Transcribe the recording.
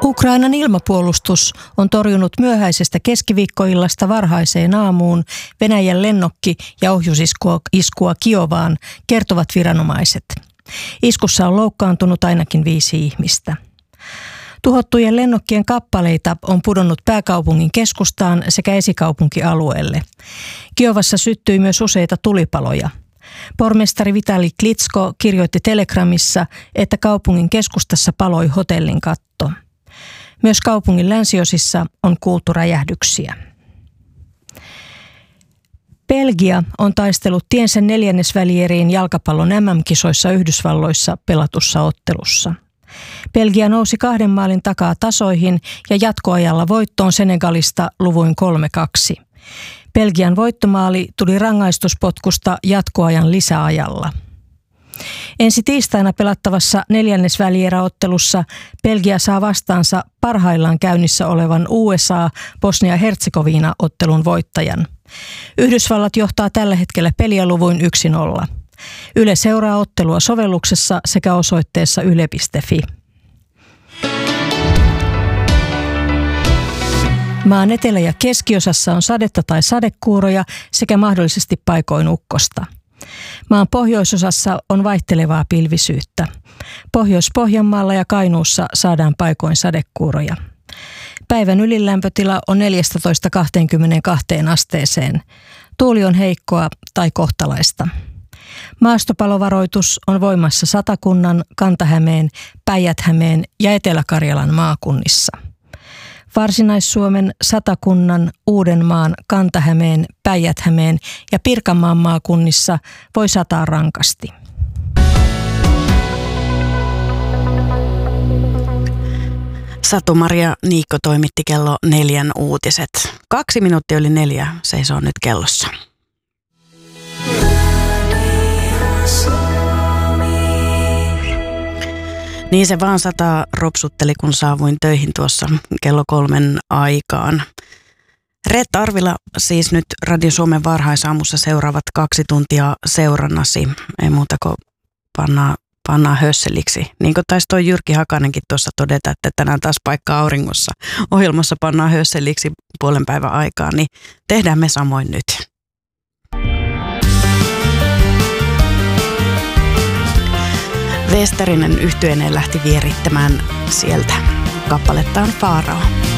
Ukrainan ilmapuolustus on torjunut myöhäisestä keskiviikkoillasta varhaiseen aamuun Venäjän lennokki- ja ohjusiskua Kiovaan, kertovat viranomaiset. Iskussa on loukkaantunut ainakin 5 ihmistä. Tuhottujen lennokkien kappaleita on pudonnut pääkaupungin keskustaan sekä esikaupunkialueelle. Kiovassa syttyi myös useita tulipaloja. Pormestari Vitali Klitsko kirjoitti Telegramissa, että kaupungin keskustassa paloi hotellin katto. Myös kaupungin länsiosissa on kuultu räjähdyksiä. Belgia on taistellut tiensä 4. välieriin jalkapallon MM-kisoissa Yhdysvalloissa pelatussa ottelussa. Belgia nousi 2 maalin takaa tasoihin ja jatkoajalla voittoon Senegalista luvuin 3-2. Belgian voittomaali tuli rangaistuspotkusta jatkoajan lisäajalla. Ensi tiistaina pelattavassa 4. välieräottelussa Belgia saa vastaansa parhaillaan käynnissä olevan USA-Bosnia-Herzegovina-ottelun voittajan. Yhdysvallat johtaa tällä hetkellä peliä luvuin 1-0. Yle seuraa ottelua sovelluksessa sekä osoitteessa yle.fi. Maan etelä- ja keskiosassa on sadetta tai sadekuuroja sekä mahdollisesti paikoin ukkosta. Maan pohjoisosassa on vaihtelevaa pilvisyyttä. Pohjois-Pohjanmaalla ja Kainuussa saadaan paikoin sadekuuroja. Päivän ylilämpötila on 14–22 asteeseen. Tuuli on heikkoa tai kohtalaista. Maastopalovaroitus on voimassa Satakunnan, Kanta-Hämeen, Päijät-Hämeen ja Etelä-Karjalan maakunnissa. Varsinais-Suomen, Satakunnan, Uudenmaan, Kanta-Hämeen, Päijät-Hämeen ja Pirkanmaan maakunnissa voi sataa rankasti. Satu-Maria Niikko toimitti kello 4 uutiset. 2 minuuttia yli 4 seisoo nyt kellossa. Niin se vaan sataa ropsutteli, kun saavuin töihin tuossa kello 3 aikaan. Reetta Arvila siis nyt Radio Suomen varhaisaamussa seuraavat 2 tuntia seurannasi. Ei muuta kuin pannaan hösseliksi. Niin kuin taisi toi Jyrki Hakanenkin tuossa todeta, että tänään taas paikka auringossa ohjelmassa pannaan hösseliksi puolen päivän aikaa, niin tehdään me samoin nyt. Westerinen yhtyeineen lähti vierittämään sieltä kappalettaan Faarao.